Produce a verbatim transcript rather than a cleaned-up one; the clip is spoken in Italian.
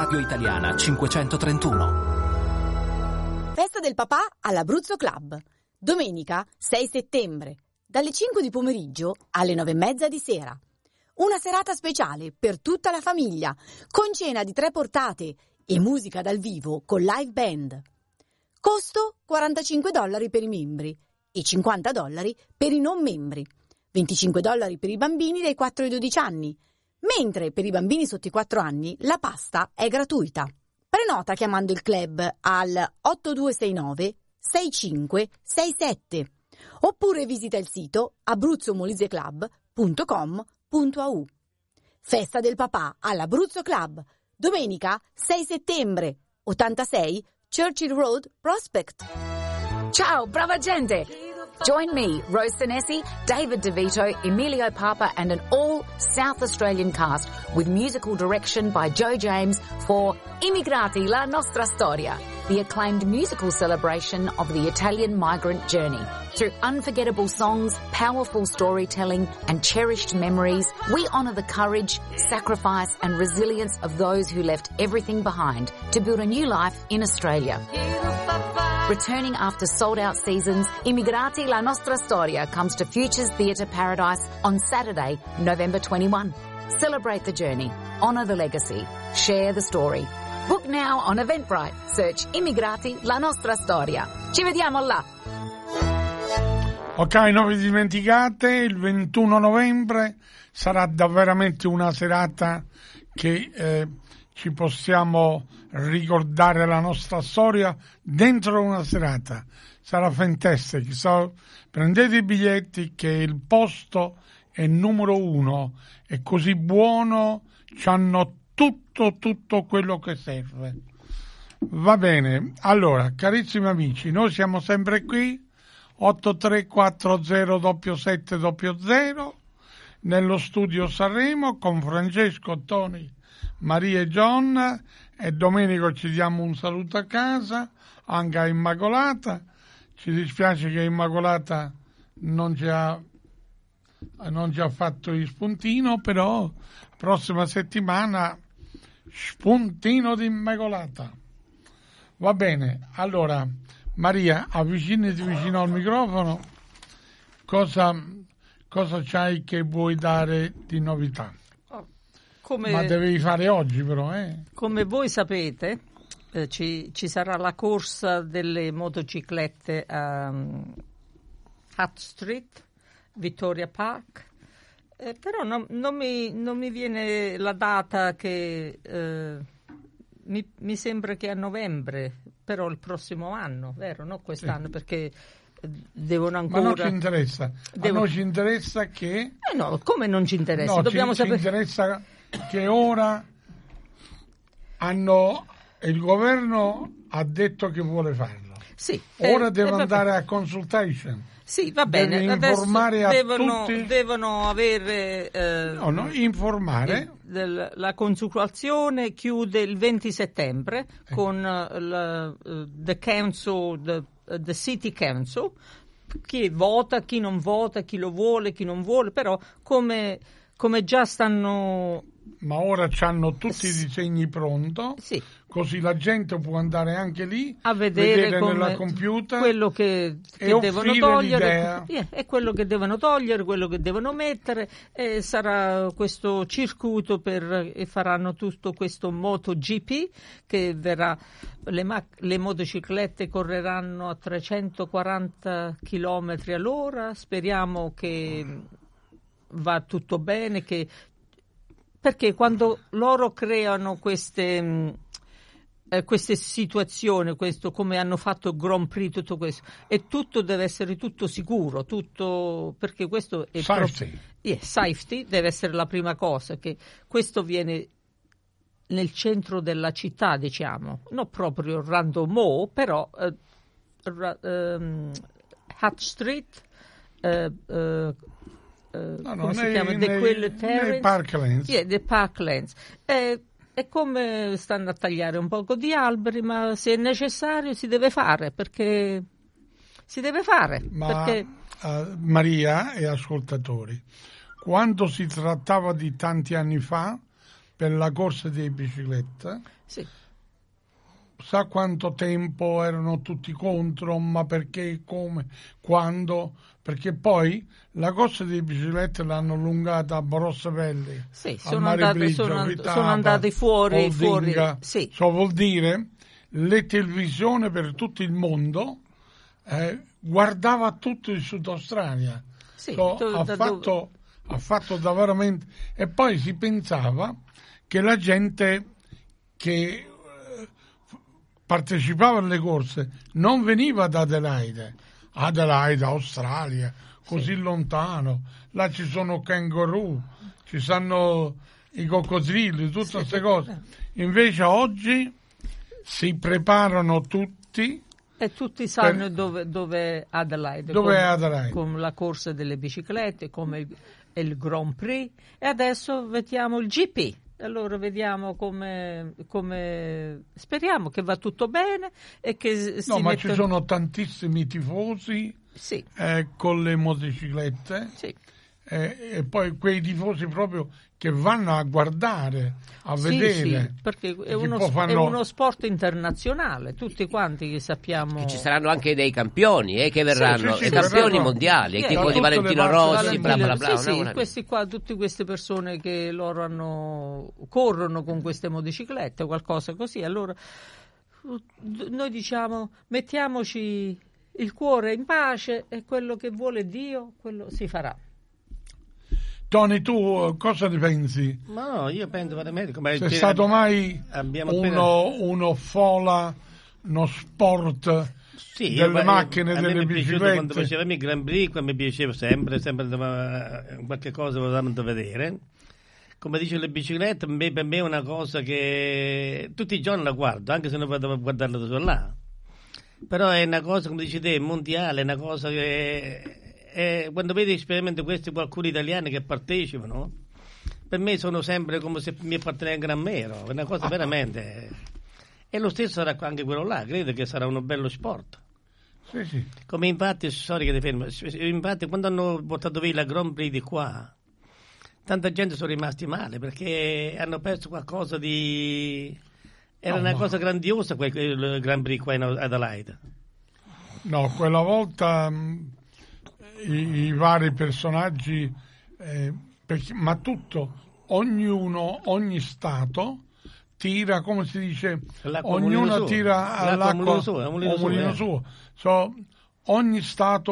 Radio Italiana cinquecentotrentuno. Festa del papà all'Abruzzo Club. Domenica sei settembre, dalle cinque di pomeriggio alle nove e mezza di sera. Una serata speciale per tutta la famiglia, con cena di tre portate e musica dal vivo con live band. Costo quarantacinque dollari per i membri e cinquanta dollari per i non membri. venticinque dollari per i bambini dai quattro ai dodici anni, mentre per i bambini sotto i quattro anni la pasta è gratuita. Prenota chiamando il club al otto due sei nove sei cinque sei sette oppure visita il sito abruzzo molise club punto com punto a u. Festa del papà all'Abruzzo Club, domenica sei settembre, ottantasei Churchill Road, Prospect. Ciao, brava gente! Join me, Rose Senesi, David DeVito, Emilio Papa and an all South Australian cast with musical direction by Joe James for Immigrati, la nostra storia, the acclaimed musical celebration of the Italian migrant journey. Through unforgettable songs, powerful storytelling and cherished memories, we honour the courage, sacrifice and resilience of those who left everything behind to build a new life in Australia. Returning after sold-out seasons, Immigrati, la nostra storia comes to Futures Theatre Paradise on Saturday, November twenty-first. Celebrate the journey, honour the legacy, share the story. Book now on Eventbrite. Search Immigrati, la nostra storia. Ci vediamo là! Ok, non vi dimenticate, il ventuno novembre sarà veramente una serata che eh, ci possiamo ricordare la nostra storia dentro una serata. Sarà fantastic. So, prendete i biglietti che il posto è numero uno, è così buono, c'hanno tutto, tutto quello che serve. Va bene, allora, carissimi amici, noi siamo sempre qui, otto tre quattro zero sette sette zero, nello studio Sanremo con Francesco, Tony, Maria e John, e Domenico ci diamo un saluto a casa, anche a Immacolata. Ci dispiace che Immacolata non ci ha, non ci ha fatto il spuntino, però prossima settimana spuntino di Immacolata. Va bene, allora Maria, avvicinati vicino al microfono, cosa, cosa c'hai che vuoi dare di novità? Come, Ma devi fare oggi però, eh? Come voi sapete, eh, ci, ci sarà la corsa delle motociclette a um, Hutt Street, Victoria Park, eh, però non, non, mi, non mi viene la data che eh, mi, mi sembra che a novembre, però il prossimo anno, vero? No, quest'anno, sì. Perché devono ancora... Ma non ci interessa, Devo... a noi ci interessa che... Eh no, come non ci interessa? No, Dobbiamo ci, sapere... ci interessa che ora hanno il governo ha detto che vuole farlo. Sì, ora eh, deve eh, andare a consultation. Sì, va bene. Deve informare Adesso a devono, tutti. devono avere eh, No, no, informare. il- del- la consultazione chiude il venti settembre Eh. con eh, la, eh, the council, the, eh, the city council, chi vota, chi non vota, chi lo vuole, chi non vuole, però come, come già stanno... Ma ora hanno tutti i Sì. disegni pronto, Sì. così la gente può andare anche lì A vedere, come nella computer quello che, e che devono offrire togliere, l'idea. Yeah, è quello che devono togliere, quello che devono mettere, e sarà questo circuito per e faranno tutto questo MotoGP che verrà, le, mac- le motociclette correranno a trecentoquaranta chilometri all'ora. Speriamo che va tutto bene, che perché quando loro creano queste, mh, eh, queste situazioni, questo, come hanno fatto il Grand Prix, tutto questo, e tutto deve essere tutto sicuro, tutto, perché questo è Safety. proprio, yeah, safety deve essere la prima cosa, che questo viene nel centro della città, diciamo, non proprio random mall, però eh, ra, ehm, Hutt Street, eh, eh, No, no, come si nei, chiama? nei, The Quill nei Terrace? Parklands. Yeah, the Parklands. È, è come stanno a tagliare un poco di alberi, ma se è necessario si deve fare, perché si deve fare. Ma perché... uh, Maria e ascoltatori, quando si trattava di tanti anni fa, per la corsa di biciclette. Sì. Sa quanto tempo erano tutti contro, ma perché, come, quando? Perché poi la corsa di biciclette l'hanno allungata a Borossapelli, sì, a sono, Mare andate, Brigio, sono, Vitava, sono andati fuori, Oldinga. fuori sì. Ciò vuol dire le televisioni per tutto il mondo eh, guardava tutto il Sud Australia. Sì, so, dove, ha, da fatto, dove... ha fatto da veramente, e poi si pensava che la gente che partecipava alle corse non veniva da Adelaide, Adelaide, Australia, così sì. lontano, là ci sono canguru, ci stanno i coccodrilli, tutte sì, queste cose. Invece oggi si preparano tutti. E tutti sanno per... dove, dove Adelaide, dove come, è Adelaide, come la corsa delle biciclette, come il, il Grand Prix, e adesso vediamo il G P. Allora vediamo come, come speriamo che va tutto bene e che si no ma mettono... ci sono tantissimi tifosi sì. eh, con le motociclette sì. eh, e poi quei tifosi proprio che vanno a guardare, a sì, vedere sì, perché è uno, fanno... è uno sport internazionale, tutti quanti che sappiamo. E ci saranno anche dei campioni eh, che verranno, sì, sì, sì, campioni verranno... mondiali, sì, tipo sì, di Valentino Rossi, bla bla bla. Sì, no, sì, no, questi qua, tutte queste persone che loro hanno corrono con queste motociclette, qualcosa così. Allora noi diciamo mettiamoci il cuore in pace e quello che vuole Dio, quello si farà. Tony, tu cosa ne pensi? Ma no, io penso veramente come c'è stato mai abbiamo uno, appena... uno fola, uno sport sì, delle io, macchine, a delle me biciclette? Quando facevamo i Grand Prix, mi piaceva sempre, sempre qualche cosa volevamo da vedere. Come dice le biciclette, per me è una cosa che tutti i giorni la guardo, anche se non vado a guardarla da là. Però è una cosa, come dici te, mondiale, è una cosa che... Eh, quando vedi esperimenti questi qualcuno italiani che partecipano, per me sono sempre come se mi appartenessero a me, è una cosa veramente. E lo stesso sarà anche quello là, credo che sarà uno bello sport. Sì, sì. Come infatti, sorry che ti fermo, infatti quando hanno portato via la Grand Prix di qua, tanta gente sono rimasti male perché hanno perso qualcosa di... Era no, una no. cosa grandiosa quel Grand Prix qua in Adelaide. No, quella volta... I, i vari personaggi, eh, perché, ma tutto, ognuno, ogni Stato tira, come si dice, l'acqua ognuno mulino tira suo. all'acqua mulino suo, mulino o mulino suo, eh. suo. So, ogni Stato